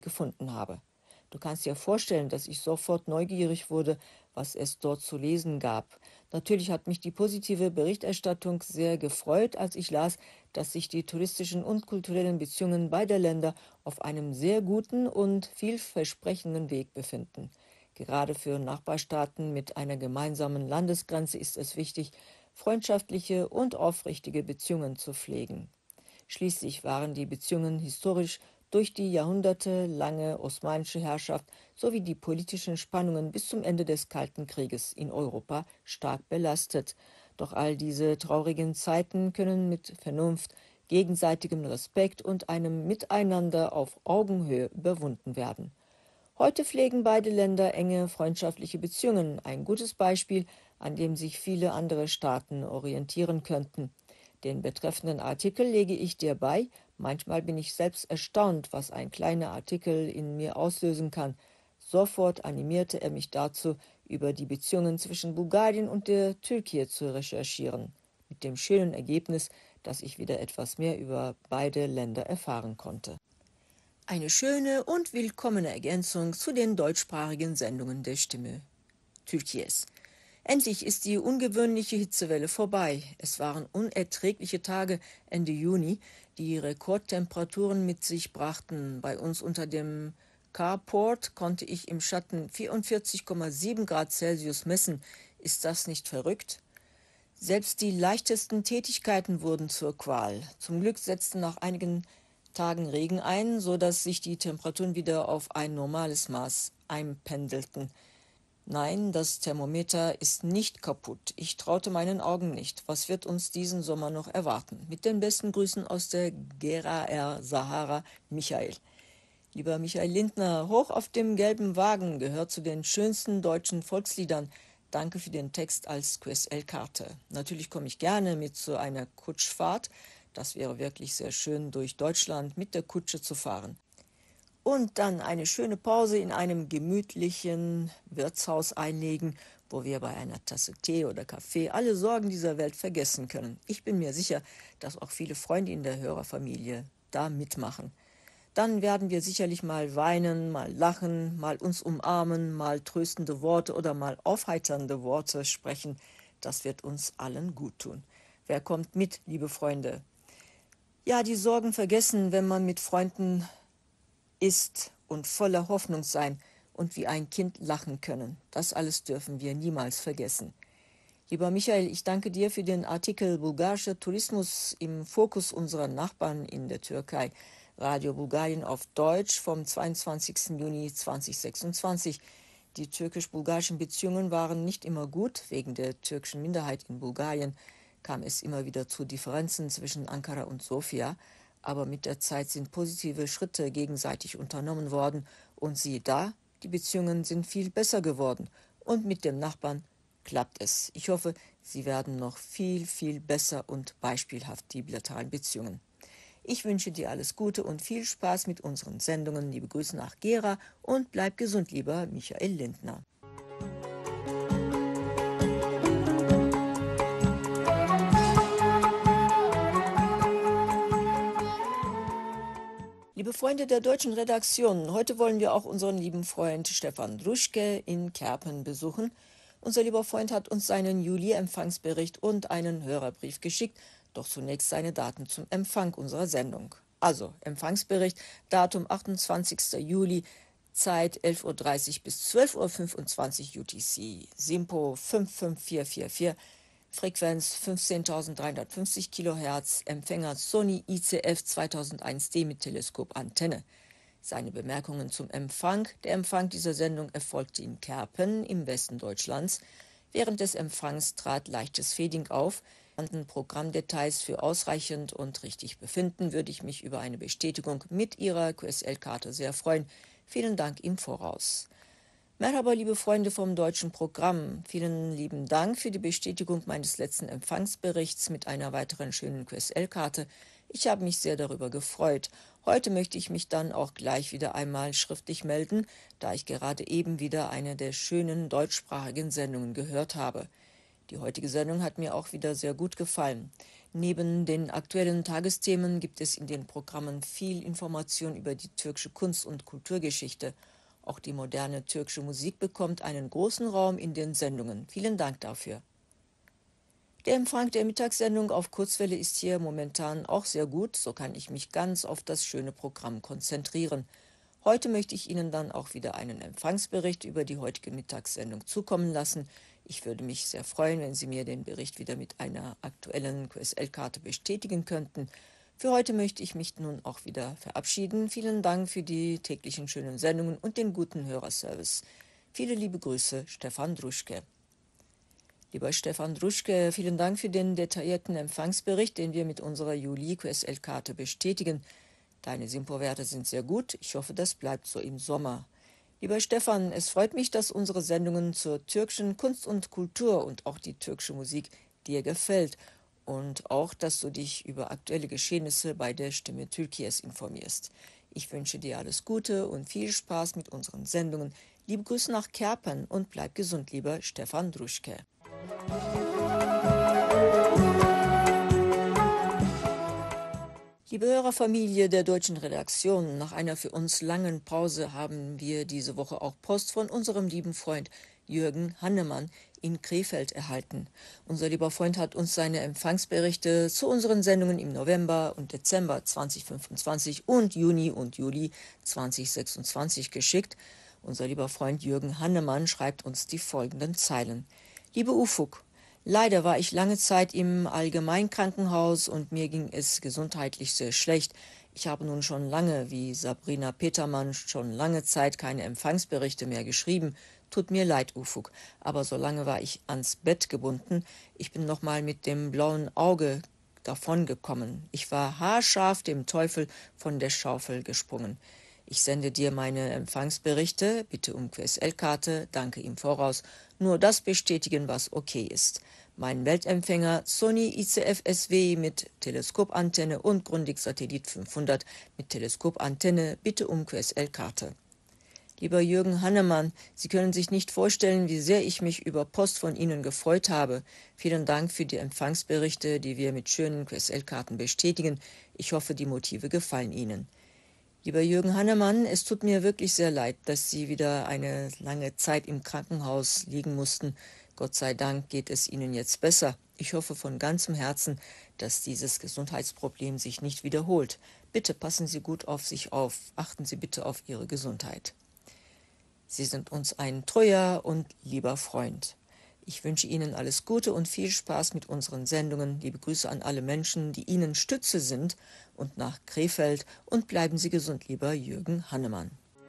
gefunden habe. Du kannst dir vorstellen, dass ich sofort neugierig wurde, was es dort zu lesen gab. Natürlich hat mich die positive Berichterstattung sehr gefreut, als ich las, dass sich die touristischen und kulturellen Beziehungen beider Länder auf einem sehr guten und vielversprechenden Weg befinden. Gerade für Nachbarstaaten mit einer gemeinsamen Landesgrenze ist es wichtig, freundschaftliche und aufrichtige Beziehungen zu pflegen. Schließlich waren die Beziehungen historisch durch die jahrhundertelange osmanische Herrschaft sowie die politischen Spannungen bis zum Ende des Kalten Krieges in Europa stark belastet. Doch all diese traurigen Zeiten können mit Vernunft, gegenseitigem Respekt und einem Miteinander auf Augenhöhe überwunden werden. Heute pflegen beide Länder enge freundschaftliche Beziehungen, ein gutes Beispiel, an dem sich viele andere Staaten orientieren könnten. Den betreffenden Artikel lege ich dir bei. Manchmal bin ich selbst erstaunt, was ein kleiner Artikel in mir auslösen kann. Sofort animierte er mich dazu, über die Beziehungen zwischen Bulgarien und der Türkei zu recherchieren, mit dem schönen Ergebnis, dass ich wieder etwas mehr über beide Länder erfahren konnte. Eine schöne und willkommene Ergänzung zu den deutschsprachigen Sendungen der Stimme Türkies. Endlich ist die ungewöhnliche Hitzewelle vorbei. Es waren unerträgliche Tage Ende Juni, die Rekordtemperaturen mit sich brachten. Bei uns unter dem Carport konnte ich im Schatten 44,7 Grad Celsius messen. Ist das nicht verrückt? Selbst die leichtesten Tätigkeiten wurden zur Qual. Zum Glück setzten nach einigen Tagen Regen ein, sodass sich die Temperaturen wieder auf ein normales Maß einpendelten. Nein, das Thermometer ist nicht kaputt. Ich traute meinen Augen nicht. Was wird uns diesen Sommer noch erwarten? Mit den besten Grüßen aus der Gera Sahara, Michael. Lieber Michael Lindner, Hoch auf dem gelben Wagen gehört zu den schönsten deutschen Volksliedern. Danke für den Text als QSL-Karte. Natürlich komme ich gerne mit zu einer Kutschfahrt. Das wäre wirklich sehr schön, durch Deutschland mit der Kutsche zu fahren. Und dann eine schöne Pause in einem gemütlichen Wirtshaus einlegen, wo wir bei einer Tasse Tee oder Kaffee alle Sorgen dieser Welt vergessen können. Ich bin mir sicher, dass auch viele Freunde in der Hörerfamilie da mitmachen. Dann werden wir sicherlich mal weinen, mal lachen, mal uns umarmen, mal tröstende Worte oder mal aufheiternde Worte sprechen. Das wird uns allen gut tun. Wer kommt mit, liebe Freunde? Ja, die Sorgen vergessen, wenn man mit Freunden ist und voller Hoffnung sein und wie ein Kind lachen können. Das alles dürfen wir niemals vergessen. Lieber Michael, ich danke dir für den Artikel Bulgarischer Tourismus im Fokus unserer Nachbarn in der Türkei. Radio Bulgarien auf Deutsch vom 22. Juni 2026. Die türkisch-bulgarischen Beziehungen waren nicht immer gut. Wegen der türkischen Minderheit in Bulgarien kam es immer wieder zu Differenzen zwischen Ankara und Sofia. Aber mit der Zeit sind positive Schritte gegenseitig unternommen worden. Und siehe da, die Beziehungen sind viel besser geworden. Und mit dem Nachbarn klappt es. Ich hoffe, sie werden noch viel, viel besser und beispielhaft, die bilateralen Beziehungen. Ich wünsche dir alles Gute und viel Spaß mit unseren Sendungen. Liebe Grüße nach Gera und bleib gesund, lieber Michael Lindner. Liebe Freunde der deutschen Redaktion, heute wollen wir auch unseren lieben Freund Stefan Druschke in Kerpen besuchen. Unser lieber Freund hat uns seinen Juli-Empfangsbericht und einen Hörerbrief geschickt, doch zunächst seine Daten zum Empfang unserer Sendung. Also, Empfangsbericht, Datum 28. Juli, Zeit 11:30 Uhr bis 12:25 Uhr UTC, SIMPO 55444, Frequenz 15.350 kHz, Empfänger Sony ICF 2001D mit Teleskopantenne. Seine Bemerkungen zum Empfang. Der Empfang dieser Sendung erfolgte in Kerpen im Westen Deutschlands. Während des Empfangs trat leichtes Fading auf. Programmdetails für ausreichend und richtig befinden, würde ich mich über eine Bestätigung mit Ihrer QSL-Karte sehr freuen. Vielen Dank im Voraus. Merhaba, liebe Freunde vom deutschen Programm. Vielen lieben Dank für die Bestätigung meines letzten Empfangsberichts mit einer weiteren schönen QSL-Karte. Ich habe mich sehr darüber gefreut. Heute möchte ich mich dann auch gleich wieder einmal schriftlich melden, da ich gerade eben wieder eine der schönen deutschsprachigen Sendungen gehört habe. Die heutige Sendung hat mir auch wieder sehr gut gefallen. Neben den aktuellen Tagesthemen gibt es in den Programmen viel Information über die türkische Kunst- und Kulturgeschichte. Auch die moderne türkische Musik bekommt einen großen Raum in den Sendungen. Vielen Dank dafür. Der Empfang der Mittagssendung auf Kurzwelle ist hier momentan auch sehr gut, so kann ich mich ganz auf das schöne Programm konzentrieren. Heute möchte ich Ihnen dann auch wieder einen Empfangsbericht über die heutige Mittagssendung zukommen lassen. Ich würde mich sehr freuen, wenn Sie mir den Bericht wieder mit einer aktuellen QSL-Karte bestätigen könnten. Für heute möchte ich mich nun auch wieder verabschieden. Vielen Dank für die täglichen schönen Sendungen und den guten Hörerservice. Viele liebe Grüße, Stefan Druschke. Lieber Stefan Druschke, vielen Dank für den detaillierten Empfangsbericht, den wir mit unserer Juli-QSL-Karte bestätigen. Deine Simpo-Werte sind sehr gut. Ich hoffe, das bleibt so im Sommer. Lieber Stefan, es freut mich, dass unsere Sendungen zur türkischen Kunst und Kultur und auch die türkische Musik dir gefällt. Und auch, dass du dich über aktuelle Geschehnisse bei der Stimme Türkiye's informierst. Ich wünsche dir alles Gute und viel Spaß mit unseren Sendungen. Liebe Grüße nach Kerpen und bleib gesund, lieber Stefan Druschke. Liebe Hörerfamilie der deutschen Redaktion, nach einer für uns langen Pause haben wir diese Woche auch Post von unserem lieben Freund Jürgen Hannemann in Krefeld erhalten. Unser lieber Freund hat uns seine Empfangsberichte zu unseren Sendungen im November und Dezember 2025 und Juli 2026 geschickt. Unser lieber Freund Jürgen Hannemann schreibt uns die folgenden Zeilen. Liebe Ufuk, leider war ich lange Zeit im Allgemeinkrankenhaus und mir ging es gesundheitlich sehr schlecht. Ich habe nun schon lange, wie Sabrina Petermann, schon lange Zeit keine Empfangsberichte mehr geschrieben. Tut mir leid, Ufuk, aber so lange war ich ans Bett gebunden. Ich bin noch mal mit dem blauen Auge davongekommen. Ich war haarscharf dem Teufel von der Schaufel gesprungen. Ich sende dir meine Empfangsberichte, bitte um QSL-Karte, danke im Voraus. Nur das bestätigen, was okay ist. Mein Weltempfänger Sony ICF-SW mit Teleskopantenne und Grundig Satellit 500 mit Teleskopantenne, bitte um QSL-Karte. Lieber Jürgen Hannemann, Sie können sich nicht vorstellen, wie sehr ich mich über Post von Ihnen gefreut habe. Vielen Dank für die Empfangsberichte, die wir mit schönen QSL-Karten bestätigen. Ich hoffe, die Motive gefallen Ihnen. Lieber Jürgen Hannemann, es tut mir wirklich sehr leid, dass Sie wieder eine lange Zeit im Krankenhaus liegen mussten. Gott sei Dank geht es Ihnen jetzt besser. Ich hoffe von ganzem Herzen, dass dieses Gesundheitsproblem sich nicht wiederholt. Bitte passen Sie gut auf sich auf. Achten Sie bitte auf Ihre Gesundheit. Sie sind uns ein treuer und lieber Freund. Ich wünsche Ihnen alles Gute und viel Spaß mit unseren Sendungen. Liebe Grüße an alle Menschen, die Ihnen Stütze sind und nach Krefeld. Und bleiben Sie gesund, lieber Jürgen Hannemann.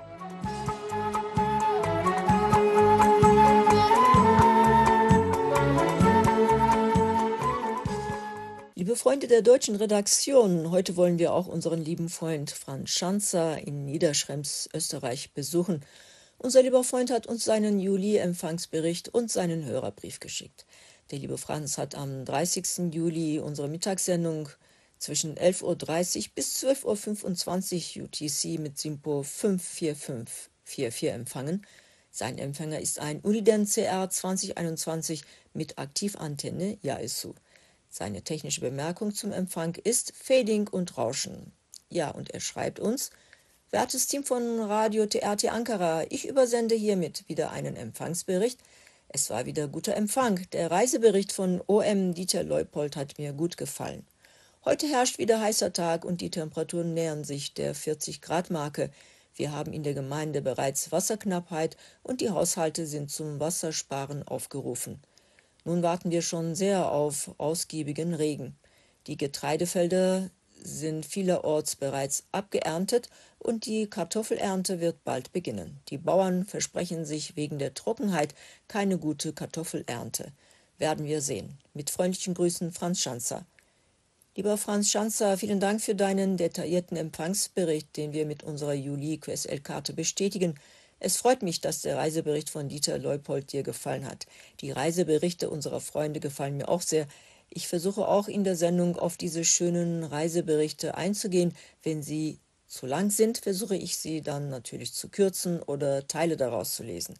Liebe Freunde der deutschen Redaktion, heute wollen wir auch unseren lieben Freund Franz Schanzer in Niederschrems, Österreich, besuchen. Unser lieber Freund hat uns seinen Juli-Empfangsbericht und seinen Hörerbrief geschickt. Der liebe Franz hat am 30. Juli unsere Mittagssendung zwischen 11:30 Uhr bis 12:25 Uhr UTC mit Simpo 54544 empfangen. Sein Empfänger ist ein Uniden CR 2021 mit Aktivantenne Yaesu. Seine technische Bemerkung zum Empfang ist Fading und Rauschen. Ja, und er schreibt uns: Wertes Team von Radio TRT Ankara, ich übersende hiermit wieder einen Empfangsbericht. Es war wieder guter Empfang. Der Reisebericht von OM Dieter Leupold hat mir gut gefallen. Heute herrscht wieder heißer Tag und die Temperaturen nähern sich der 40-Grad-Marke. Wir haben in der Gemeinde bereits Wasserknappheit und die Haushalte sind zum Wassersparen aufgerufen. Nun warten wir schon sehr auf ausgiebigen Regen. Die Getreidefelder sind vielerorts bereits abgeerntet und die Kartoffelernte wird bald beginnen. Die Bauern versprechen sich wegen der Trockenheit keine gute Kartoffelernte. Werden wir sehen. Mit freundlichen Grüßen, Franz Schanzer. Lieber Franz Schanzer, vielen Dank für deinen detaillierten Empfangsbericht, den wir mit unserer Juli-QSL-Karte bestätigen. Es freut mich, dass der Reisebericht von Dieter Leupold dir gefallen hat. Die Reiseberichte unserer Freunde gefallen mir auch sehr. Ich versuche auch in der Sendung auf diese schönen Reiseberichte einzugehen. Wenn sie zu lang sind, versuche ich sie dann natürlich zu kürzen oder Teile daraus zu lesen.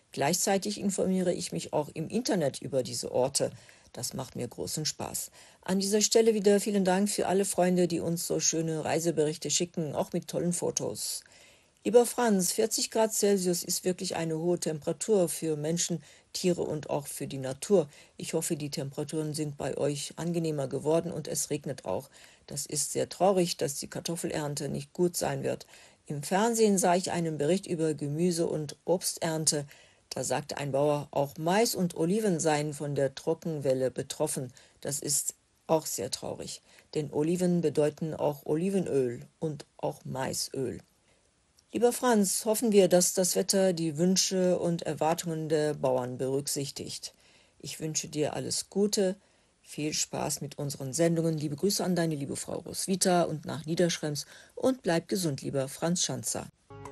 Gleichzeitig informiere ich mich auch im Internet über diese Orte. Das macht mir großen Spaß. An dieser Stelle wieder vielen Dank für alle Freunde, die uns so schöne Reiseberichte schicken, auch mit tollen Fotos. Lieber Franz, 40 Grad Celsius ist wirklich eine hohe Temperatur für Menschen, Tiere und auch für die Natur. Ich hoffe, die Temperaturen sind bei euch angenehmer geworden und es regnet auch. Das ist sehr traurig, dass die Kartoffelernte nicht gut sein wird. Im Fernsehen sah ich einen Bericht über Gemüse- und Obsternte. Da sagte ein Bauer, auch Mais und Oliven seien von der Trockenwelle betroffen. Das ist auch sehr traurig, denn Oliven bedeuten auch Olivenöl und auch Maisöl. Lieber Franz, hoffen wir, dass das Wetter die Wünsche und Erwartungen der Bauern berücksichtigt. Ich wünsche dir alles Gute, viel Spaß mit unseren Sendungen. Liebe Grüße an deine liebe Frau Roswitha und nach Niederschrems und bleib gesund, lieber Franz Schanzer.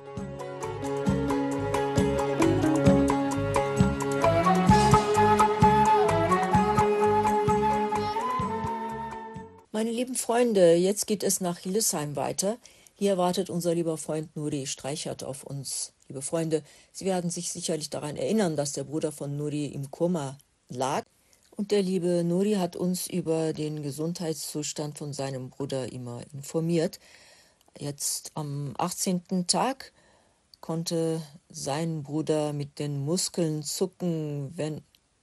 Meine lieben Freunde, jetzt geht es nach Hildesheim weiter. Hier wartet unser lieber Freund Nuri Streichert auf uns. Liebe Freunde, Sie werden sich sicherlich daran erinnern, dass der Bruder von Nuri im Koma lag. Und der liebe Nuri hat uns über den Gesundheitszustand von seinem Bruder immer informiert. Jetzt am 18. Tag konnte sein Bruder mit den Muskeln zucken, wenn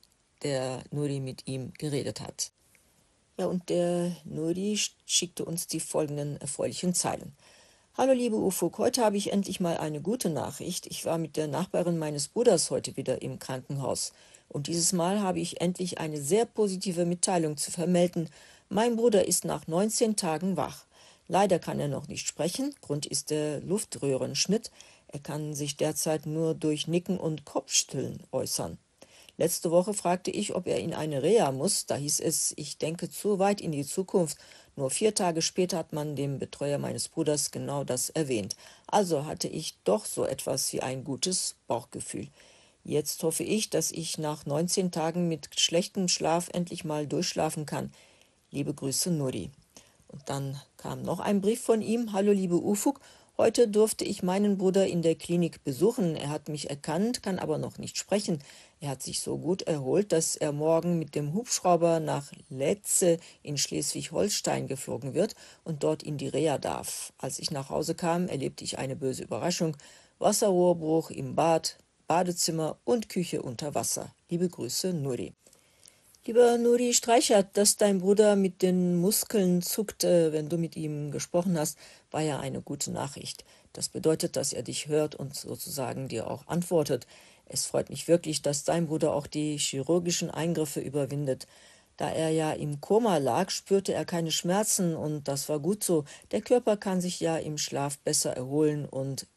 der Nuri mit ihm geredet hat. Ja, und der Nuri schickte uns die folgenden erfreulichen Zeilen. Hallo liebe Ufuk, heute habe ich endlich mal eine gute Nachricht. Ich war mit der Nachbarin meines Bruders heute wieder im Krankenhaus. Und dieses Mal habe ich endlich eine sehr positive Mitteilung zu vermelden. Mein Bruder ist nach 19 Tagen wach. Leider kann er noch nicht sprechen, Grund ist der Luftröhrenschnitt. Er kann sich derzeit nur durch Nicken und Kopfschütteln äußern. Letzte Woche fragte ich, ob er in eine Reha muss. Da hieß es, ich denke zu weit in die Zukunft. Nur 4 Tage später hat man dem Betreuer meines Bruders genau das erwähnt. Also hatte ich doch so etwas wie ein gutes Bauchgefühl. Jetzt hoffe ich, dass ich nach 19 Tagen mit schlechtem Schlaf endlich mal durchschlafen kann. Liebe Grüße, Nuri. Und dann kam noch ein Brief von ihm. Hallo liebe Ufuk, heute durfte ich meinen Bruder in der Klinik besuchen. Er hat mich erkannt, kann aber noch nicht sprechen. Er hat sich so gut erholt, dass er morgen mit dem Hubschrauber nach Letze in Schleswig-Holstein geflogen wird und dort in die Reha darf. Als ich nach Hause kam, erlebte ich eine böse Überraschung. Wasserrohrbruch im Bad, Badezimmer und Küche unter Wasser. Liebe Grüße, Nuri. Lieber Nuri Streichert, dass dein Bruder mit den Muskeln zuckte, wenn du mit ihm gesprochen hast, war ja eine gute Nachricht. Das bedeutet, dass er dich hört und sozusagen dir auch antwortet. Es freut mich wirklich, dass dein Bruder auch die chirurgischen Eingriffe überwindet. Da er ja im Koma lag, spürte er keine Schmerzen und das war gut so. Der Körper kann sich ja im Schlaf besser erholen und